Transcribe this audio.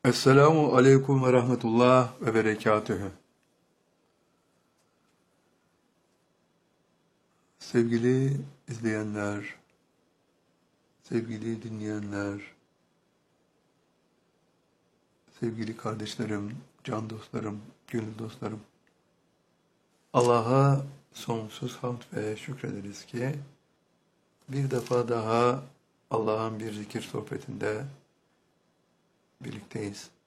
Esselamu aleyküm ve rahmetullah ve berekatühü. Sevgili izleyenler, sevgili dinleyenler, sevgili kardeşlerim, can dostlarım, gönül dostlarım. Allah'a sonsuz hamd ve şükrederiz ki bir defa daha Allah'ın bir zikir sohbetinde birlikteyiz.